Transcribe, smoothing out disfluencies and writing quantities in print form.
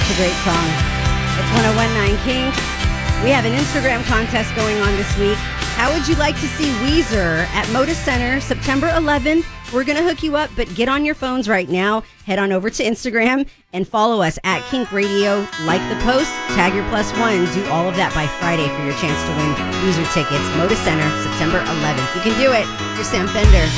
It's a great song. It's 1019 Kink. We have an Instagram contest going on this week. How would you like to see Weezer at Moda Center September 11th? We're going to hook you up, but get on your phones right now. Head on over to Instagram and follow us at Kink Radio. Like the post, tag your +1. Do all of that by Friday for your chance to win Weezer tickets. Moda Center September 11th. You can do it. You're Sam Fender.